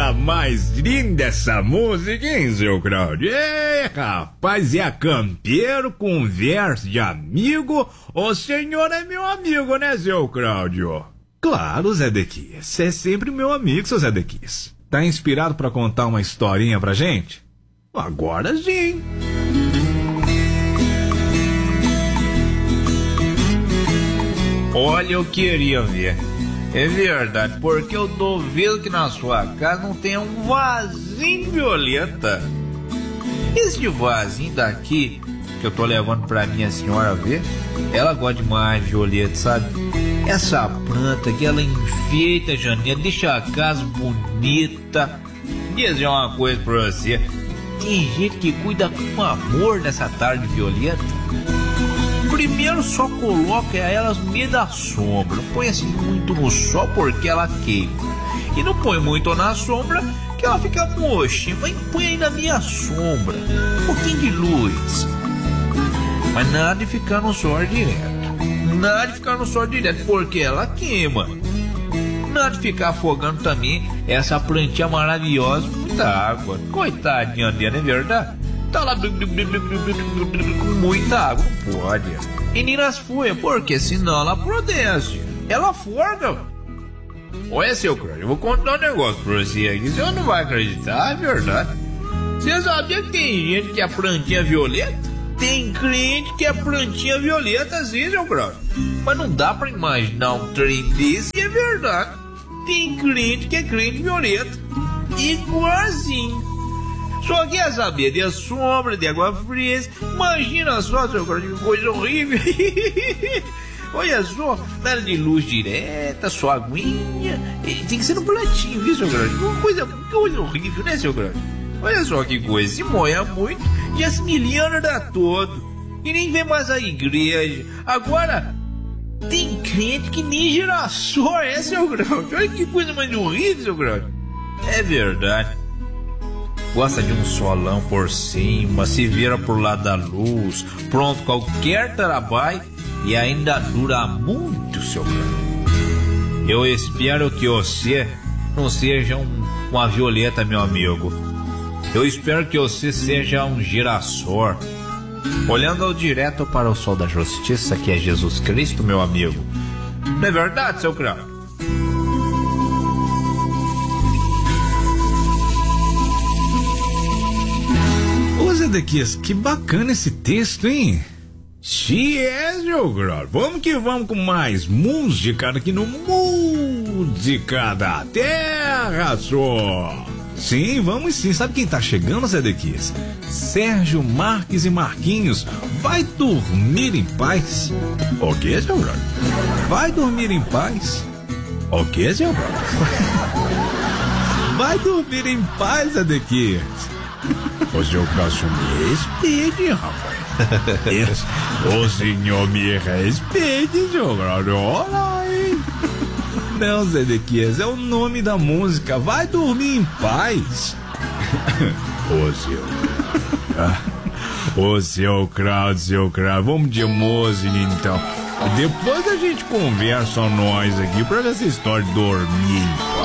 Coisa mais linda essa música, hein, seu Cláudio? É, rapaz, é campeiro com verso de amigo. O senhor é meu amigo, né, seu Cláudio? Claro, Zé Dequias. Você é sempre meu amigo, seu Zé Dequias. Tá inspirado pra contar uma historinha pra gente? Agora sim. Olha, eu queria ver. É verdade, porque eu duvido que na sua casa não tenha um vasinho violeta. Esse vasinho daqui, que eu tô levando pra minha senhora ver, ela gosta demais de violeta, sabe? Essa planta que ela enfeita a janela, deixa a casa bonita. Quer dizer uma coisa pra você, tem gente que cuida com amor dessa tarde de violeta. Primeiro só coloca elas no meio da sombra. Não põe assim muito no sol porque ela queima. E não põe muito na sombra que ela fica murcha. Mas põe aí na minha sombra um pouquinho de luz. Mas nada de ficar no sol direto. Nada de ficar no sol direto porque ela queima. Nada de ficar afogando também essa plantinha maravilhosa com muita água. Coitadinha dela, não é verdade? Tá lá com muita água, não pode. E nem nas folhas, porque senão ela apodrece. Ela forga. Olha, seu Cláudio, eu vou contar um negócio pra você aqui. Você não vai acreditar, é verdade. Você sabia que tem gente que é plantinha violeta? Tem crente que é plantinha violeta, sim, seu Cláudio. Mas não dá pra imaginar um trem desse, é verdade. Tem crente que é crente violeta. Igualzinho. Só quer saber de sombra, de água fria. Imagina só, seu Cláudio, que coisa horrível. Olha só, nada de luz direta, só aguinha. Tem que ser no plantinho, viu, seu Cláudio? Coisa horrível, né, seu Cláudio? Olha só que coisa, se molha muito, já se milhona dá todo. E nem vê mais a igreja. Agora, tem crente que nem girassol é, seu Cláudio. Olha que coisa mais horrível, seu Cláudio. É verdade. Gosta de um solão por cima, se vira pro lado da luz, pronto, qualquer trabalho e ainda dura muito, seu Cláudio. Eu espero que você não seja uma violeta, meu amigo. Eu espero que você seja um girassol, olhando direto para o sol da justiça, que é Jesus Cristo, meu amigo. Não é verdade, seu Cláudio? Zedequias, que bacana esse texto, hein? Se é, seu Cláudio. Vamos que vamos com mais música aqui no Música da Terra, só. Sim, vamos sim. Sabe quem tá chegando, Zedequias? Sérgio Marques e Marquinhos. Vai dormir em paz. O que, seu Cláudio? Vai dormir em paz. O que, seu Cláudio? Vai dormir em paz, Zedequias. O seu Cláudio me respeite, rapaz. O senhor me respeite, seu Cláudio. Olha aí. Não, Zedequias, é o nome da música. Vai dormir em paz. Ô, seu Cláudio, vamos de música, então. Depois a gente conversa nós aqui pra essa história de dormir em paz.